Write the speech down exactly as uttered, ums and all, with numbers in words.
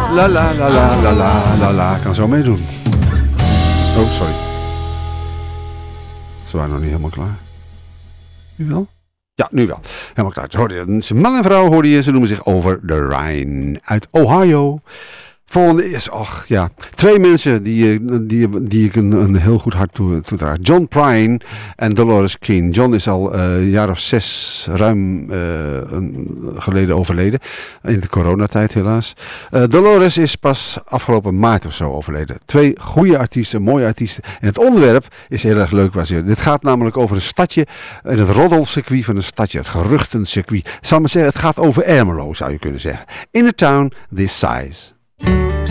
La la la la la la la la. Ik kan zo meedoen. Oh, sorry. Ze waren nog niet helemaal klaar. Nu wel? Ja, nu wel. Helemaal klaar. Ze hoorden, man en vrouw hoorde je. Ze noemen zich Over the Rhine. Uit Ohio. Volgende is, ach ja, twee mensen die, die, die ik een, een heel goed hart toe, toedraag. John Prine en Dolores Keane. John is al uh, een jaar of zes ruim uh, een, geleden overleden. In de coronatijd helaas. Uh, Dolores is pas afgelopen maart of zo overleden. Twee goede artiesten, mooie artiesten. En het onderwerp is heel erg leuk. Waar dit gaat namelijk over een stadje. En het roddelcircuit van een stadje. Het geruchtencircuit. Ik zal maar zeggen, het gaat over Ermelo zou je kunnen zeggen. In a town this size.